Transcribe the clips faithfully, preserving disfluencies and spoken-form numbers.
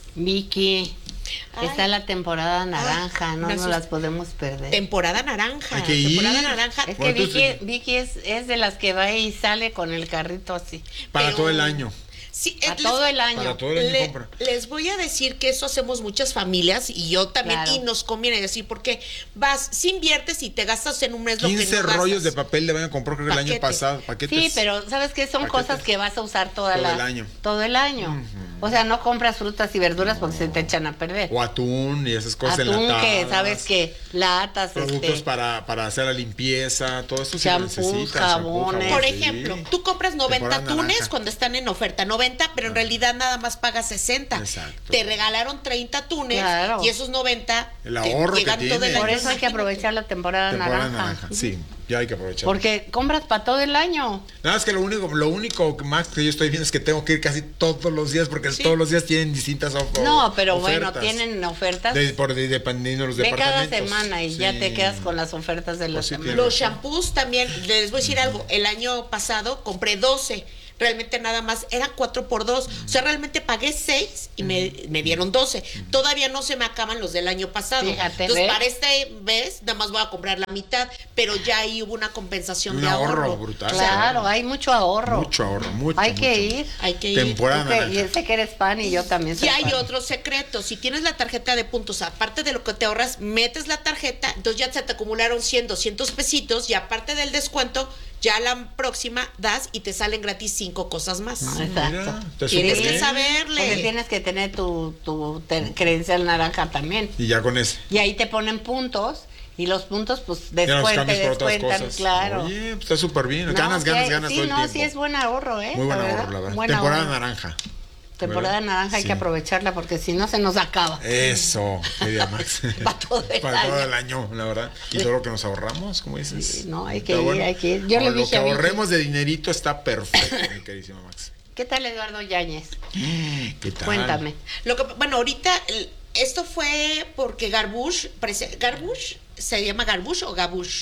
Vicky, Ay. está la temporada naranja, Ay, no me nos asusté. las podemos perder. Temporada naranja. Hay que ir. Temporada naranja. Es que Bueno, Vicky, entonces- Vicky es, es de las que va y sale con el carrito así. Para Pero- todo el año. Sí, A eh, les- todo el año. Para todo el año Le- compra. les voy a decir que eso hacemos muchas familias y yo también, Claro. y nos conviene decir, porque vas, si inviertes y te gastas en un mes lo que quince no rollos de gastas. papel de baño compró creo que el año Paquete. pasado. Paquetes. Sí, pero ¿sabes qué? Son Paquetes. cosas que vas a usar toda Todo la, el año. Todo el año. O sea, no compras frutas y verduras porque se te echan a perder. O atún y esas cosas Atún enlatadas. que, ¿sabes qué? Latas, Productos este... para, para hacer la limpieza, todo eso Champús, se necesita. shampoo, jabones. jabón, Por sí. ejemplo, tú compras noventa Temporada atunes naranja. cuando están en oferta, noventa, pero en realidad nada más pagas sesenta. Exacto. Te regalaron treinta atunes Claro. y esos noventa El te ahorro que llegan todo el tiene. año. Por eso hay que Imagínate. aprovechar la temporada, Temporada naranja. naranja. Sí, ya hay que aprovechar. Porque compras para todo el año. Nada más que lo único, lo único que más que yo estoy viendo es que tengo que ir casi todos los días porque Sí. todos los días tienen distintas of- No, pero ofertas. bueno, tienen ofertas De- por de- dependiendo de los de cada departamentos. semana y ya Sí. te quedas con las ofertas de la Pues sí, semana. tiene Los shampoos también, les voy a decir algo, el año pasado compré doce, realmente nada más, eran cuatro por dos, o sea, realmente pagué seis y me, me dieron doce, todavía no se me acaban los del año pasado, Fíjate, entonces ¿ves? para esta vez nada más voy a comprar la mitad, pero ya ahí hubo una compensación Un de ahorro. ahorro brutal. Claro, hay mucho ahorro. Mucho ahorro, mucho. Hay que mucho. ir. Hay que ir. Temporada Tú que- naranja. y sé que eres fan y yo también soy Y hay fan. otro secreto, si tienes la tarjeta de puntos, aparte de lo que te ahorras, metes la tarjeta, entonces ya se te acumularon cien, doscientos pesitos y aparte del descuento, ya la próxima das y te salen gratis cinco cosas más. Exacto. Mira, está Tienes súper que bien. saberle. Porque tienes que tener tu, tu te- credencial naranja también. Y ya con ese. Y ahí te ponen puntos y los puntos pues Ya los descuentan, cambias por otras descuentan, cosas. claro. Oye, pues está súper bien. No, ganas, sí ganas, hay- ganas sí, todo el no, tiempo. sí es buen ahorro, ¿eh? Muy buen La ahorro, verdad, la verdad. buen Temporada ahorro. naranja. Temporada ¿Verdad? naranja hay Sí. que aprovecharla porque si no se nos acaba. Eso, quería Max. Pa' todo el Para todo año. el año, la verdad. Y todo lo que nos ahorramos, como dices. Sí, no, hay que Está ir, hay que ir. Yo le Con lo dije que a Vicky. ahorremos de dinerito está perfecto, mi queridísima Max. ¿Qué tal Eduardo Yáñez? ¿Qué tal? Cuéntame. Lo que, bueno, ahorita el- esto fue porque Garbush, parece- Garbush, ¿se llama Garbush o Gabush?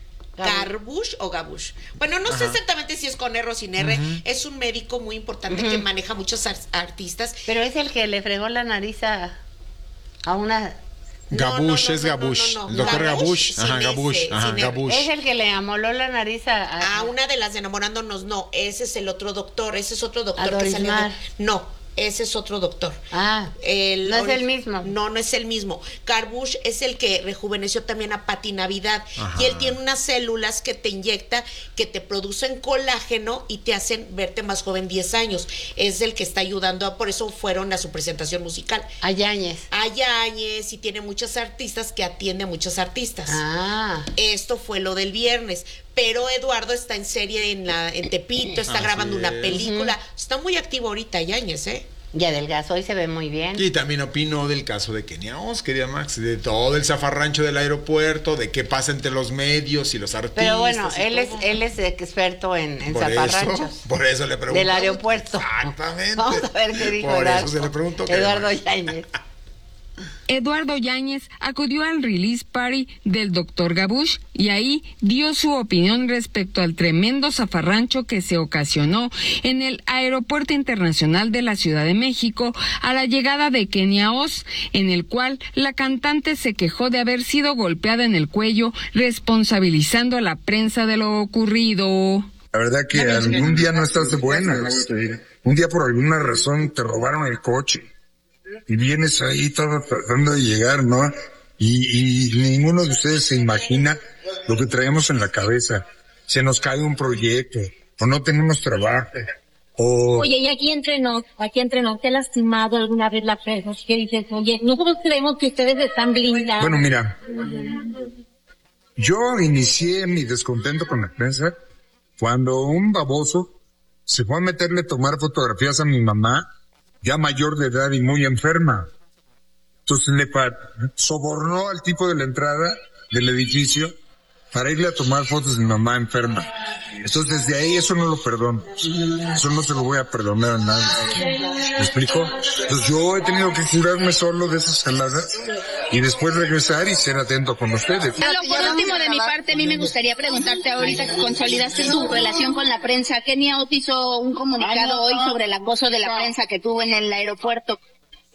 Garbush o Gabush. Bueno, no sé Ajá. exactamente si es con R o sin R. Es un médico muy importante que maneja muchos ar- artistas. Pero es el que le fregó la nariz a, a una... No, Gabush, no, no, es no, Gabush. no, no, no. El doctor Gabush, Gabush. sin Ajá, ese, Gabush. sin Ajá, R. Gabush. Es el que le amoló la nariz a... a- A una de las de enamorándonos, no, ese es el otro doctor, ese es otro doctor que Doris salió. Mar. de- No, ese es otro doctor. Ah, El no es ori- el mismo. No, no es el mismo. Garbush es el que rejuveneció también a Pati Navidad. Ajá. Y él tiene unas células que te inyecta, que te producen colágeno y te hacen verte más joven diez años. Es el que está ayudando, a- por eso fueron a su presentación musical. a Yáñez. A Yáñez y tiene muchos artistas que atiende a muchos artistas. Ah, Esto fue lo del viernes. Pero Eduardo está en serie en, la, en Tepito, está Así grabando una es. película. Está muy activo ahorita Yáñez, ¿eh? y adelgazó y se ve muy bien. Y también opinó del caso de Kenia Os, querida Max, de todo el zafarrancho del aeropuerto, de qué pasa entre los medios y los artistas. Pero bueno, y él es, todo. él es experto en, en Por zafarranchos. eso, por eso le pregunto. Del aeropuerto. Exactamente. Vamos a ver qué dijo Por Eduardo. eso se le preguntó. querida Eduardo Max. Yáñez. Eduardo Yáñez acudió al release party del doctor Gabush y ahí dio su opinión respecto al tremendo zafarrancho que se ocasionó en el Aeropuerto Internacional de la Ciudad de México a la llegada de Kenia Os, en el cual la cantante se quejó de haber sido golpeada en el cuello, responsabilizando a la prensa de lo ocurrido. La verdad que algún día no estás de buenas. Un día por alguna razón te robaron el coche. Y vienes ahí todo tratando de llegar, ¿no? Y, y ninguno de ustedes se imagina lo que traemos en la cabeza. Se nos cae un proyecto, o no tenemos trabajo, o... Oye, y aquí entre nos, aquí entre nos, ¿te ha lastimado alguna vez la prensa? ¿Qué dices? Oye, nosotros creemos que ustedes están blindados. Bueno, mira, yo inicié mi descontento con la prensa cuando un baboso se fue a meterle a tomar fotografías a mi mamá, ya mayor de edad y muy enferma. Entonces le pa- sobornó al tipo de la entrada del edificio para irle a tomar fotos de mi mamá enferma. Entonces desde ahí eso no lo perdono. Eso no se lo voy a perdonar a nadie. ¿Me explico? Entonces yo he tenido que curarme solo de esas jaladas y después regresar y ser atento con ustedes. Lalo, por último de mi parte, a mí me gustaría preguntarte ahorita que consolidaste tu relación con la prensa. Kenia Os hizo un comunicado hoy sobre el acoso de la prensa que tuvo en el aeropuerto.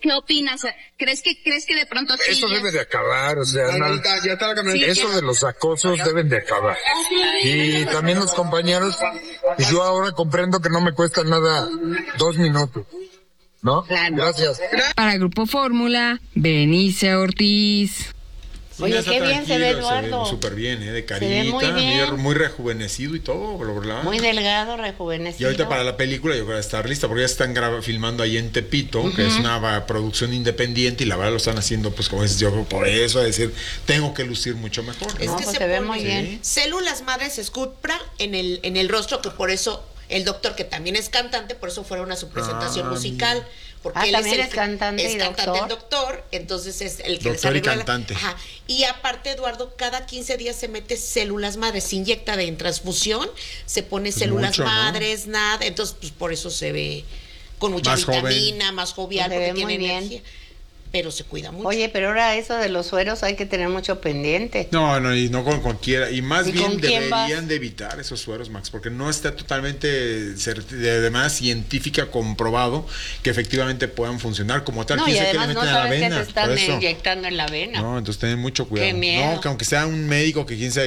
¿Qué opinas? ¿Crees que crees que de pronto sí Eso ya- debe de acabar, o sea, no- ya está la camioneta. eso de los acosos deben de acabar. Y también los compañeros, yo ahora comprendo que no me cuesta nada dos minutos, ¿no? Claro. Gracias. Para Grupo Fórmula, Benice Ortiz. Sí, Oye, está qué bien se ve tranquilo, Eduardo. súper bien, ¿eh? De Se ve carita, muy bien. muy, muy rejuvenecido y todo, ¿verdad? Muy delgado, Y rejuvenecido. ahorita para la película yo creo que va a estar lista, porque ya están graba- filmando ahí en Tepito, que es una va- producción independiente, y la verdad lo están haciendo, pues como dices, yo creo por eso, a decir, tengo que lucir mucho mejor, ¿no? Es No, que pues se, se ve pone muy bien. células madres esculpra en el, en el rostro, que por eso el doctor, que también es cantante, por eso fueron a su presentación Ah, musical. Porque Ah, él también el es que- cantante es y cantante doctor. el doctor, entonces es el que les Doctor y arregla la- cantante. Ajá. Y aparte, Eduardo, cada quince días se mete células madres, se inyecta de en transfusión, se pone células mucho, ¿no? madres, nada, entonces pues por eso se ve con mucha Más joven. vitamina, más jovial, Se porque ve tiene muy bien. energía. Pero se cuida mucho. Oye, pero ahora eso de los sueros hay que tener mucho pendiente. No, no, y no con cualquiera. Y más ¿Y bien con quién vas? deberían de evitar esos sueros, Max, porque no está totalmente cer- de manera científica comprobado que efectivamente puedan funcionar como tal. No, ¿Quién y sabe qué le además no meten a la sabes que vena? te están Por eso. inyectando en la vena. No, entonces ten mucho cuidado. Qué miedo. No, que aunque sea un médico que quién sabe